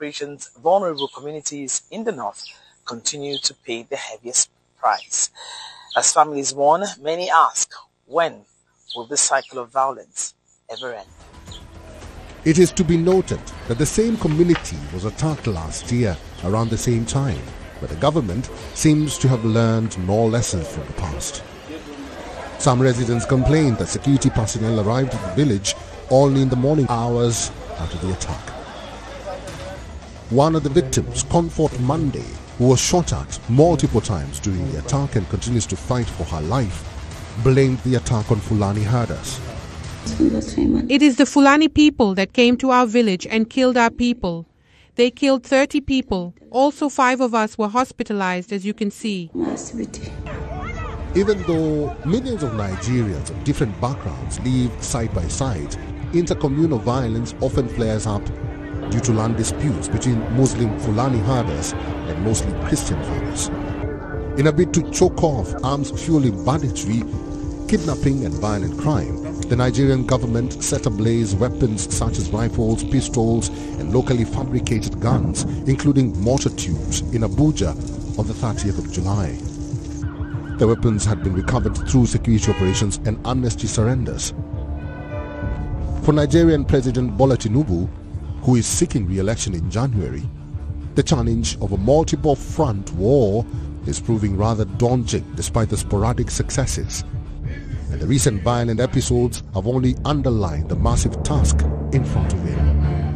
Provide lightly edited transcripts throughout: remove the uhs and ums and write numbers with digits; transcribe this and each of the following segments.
operations, vulnerable communities in the north continue to pay the heaviest price. As families mourn, many ask, when will this cycle of violence ever end? It is to be noted that the same community was attacked last year around the same time, but the government seems to have learned no lessons from the past. Some residents complained that security personnel arrived at the village only in the morning hours after the attack. One of the victims, Comfort Monday, who was shot at multiple times during the attack and continues to fight for her life, blamed the attack on Fulani herders. It is the Fulani people that came to our village and killed our people. They killed 30 people. Also 5 of us were hospitalized, as you can see. Even though millions of Nigerians of different backgrounds live side by side, intercommunal violence often flares up due to land disputes between Muslim Fulani herders and mostly Christian farmers. In a bid to choke off arms-fueling banditry, kidnapping and violent crime, the Nigerian government set ablaze weapons such as rifles, pistols and locally fabricated guns, including mortar tubes, in Abuja on the 30th of July. The weapons had been recovered through security operations and amnesty surrenders. For Nigerian President Bola Tinubu, who is seeking re-election in January, the challenge of a multiple front war is proving rather daunting despite the sporadic successes. And the recent violent episodes have only underlined the massive task in front of him.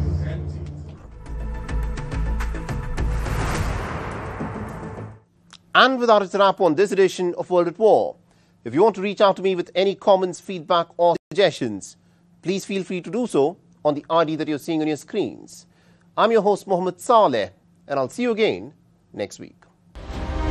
And with that, it's a wrap on this edition of World at War. If you want to reach out to me with any comments, feedback or suggestions, please feel free to do so on the ID that you're seeing on your screens. I'm your host, Mohammed Saleh, and I'll see you again next week.